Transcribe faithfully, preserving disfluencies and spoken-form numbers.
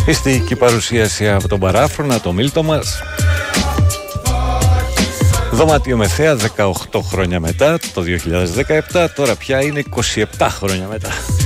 Πιστική παρουσίαση από τον παράφρονα, το Μίλτο μας. Δωμάτιο με θέα δεκαοκτώ χρόνια μετά, το δύο χιλιάδες δεκαεπτά, τώρα πια είναι είκοσι επτά χρόνια μετά.